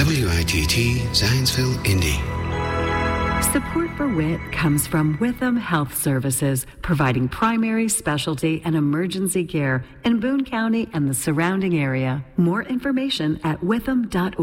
WITT Zionsville, Indy. Support for WIT comes from Witham Health Services, providing primary, specialty, and emergency care in Boone County and the surrounding area. More information at witham.org.